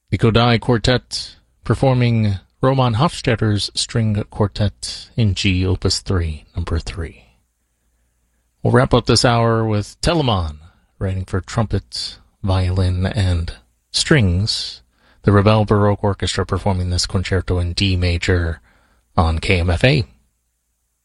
The Kodai Quartet performing Roman Hofstadter's String Quartet in G, Opus 3, number 3. We'll wrap up this hour with Telemann, writing for trumpet, violin, and strings. The Ravel Baroque Orchestra performing this concerto in D major on KMFA.